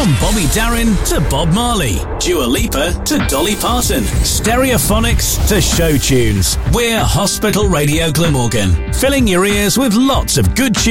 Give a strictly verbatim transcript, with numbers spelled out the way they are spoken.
From Bobby Darin to Bob Marley, Dua Lipa to Dolly Parton, Stereophonics to show tunes. We're Hospital Radio Glamorgan, filling your ears with lots of good tunes.